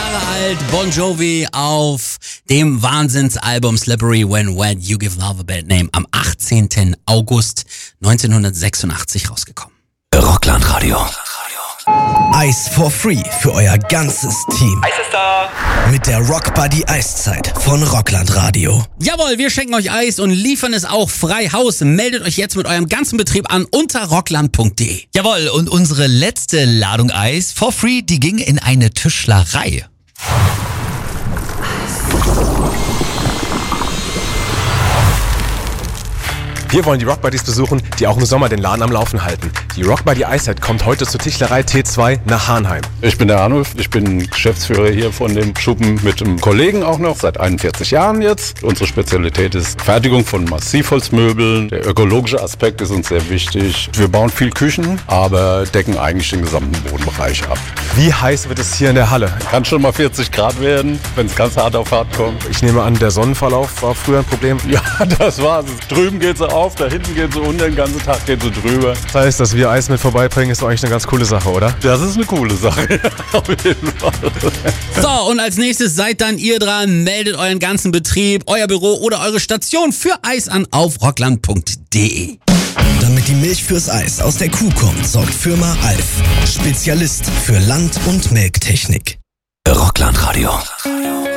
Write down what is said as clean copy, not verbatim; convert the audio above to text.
Jahre alt, Bon Jovi auf dem Wahnsinnsalbum Slippery When Wet, You Give Love a Bad Name, am 18. August 1986 rausgekommen. Rockland-Radio. Eis for free für euer ganzes Team. Eis ist da! Mit der Rockbuddy Eiszeit von Rockland-Radio. Jawohl, wir schenken euch Eis und liefern es auch frei Haus. Meldet euch jetzt mit eurem ganzen Betrieb an unter rockland.de. Jawohl, und unsere letzte Ladung Eis for free, die ging in eine Tischlerei. Wir wollen die Rockbuddies besuchen, die auch im Sommer den Laden am Laufen halten. Die Rockbuddy Eiszeit kommt heute zur Tischlerei T2 nach Hahnheim. Ich bin der Arnulf, ich bin Geschäftsführer hier von dem Schuppen mit einem Kollegen auch noch, seit 41 Jahren jetzt. Unsere Spezialität ist Fertigung von Massivholzmöbeln. Der ökologische Aspekt ist uns sehr wichtig. Wir bauen viel Küchen, aber decken eigentlich den gesamten Wohnbereich ab. Wie heiß wird es hier in der Halle? Kann schon mal 40 Grad werden, wenn es ganz hart auf hart kommt. Ich nehme an, der Sonnenverlauf war früher ein Problem. Ja, das war's. Drüben geht sie auf, da hinten geht sie unter, den ganzen Tag geht sie drüber. Das heißt, dass wir Eis mit vorbeibringen, ist doch eigentlich eine ganz coole Sache, oder? Das ist eine coole Sache, auf jeden Fall. So, und als nächstes seid dann ihr dran. Meldet euren ganzen Betrieb, euer Büro oder eure Station für Eis an auf rockland.de. Damit die Milch fürs Eis aus der Kuh kommt, sorgt Firma Alf. Spezialist für Land- und Melktechnik. Rockland-Radio.